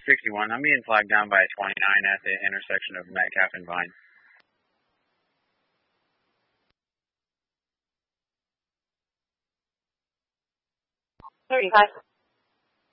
61. I'm being flagged down by a 29 at the intersection of Metcalf and Vine. 35.